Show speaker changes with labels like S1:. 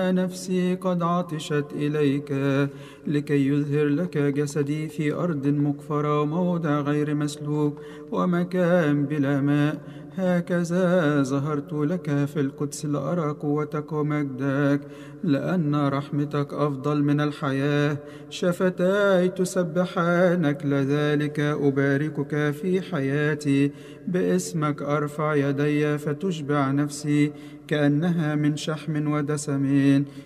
S1: نفسي قد عطشت إليك لكي يظهر لك جسدي في أرض مقفرة وموضع غير مسلوك ومكان بلا ماء. هكذا ظهرت لك في القدس لأرى قوتك ومجدك، لأن رحمتك أفضل من الحياة. شفتاي تسبحانك، لذلك أباركك في حياتي. باسمك أرفع يدي فتشبع نفسي كأنها من شحم ودسم.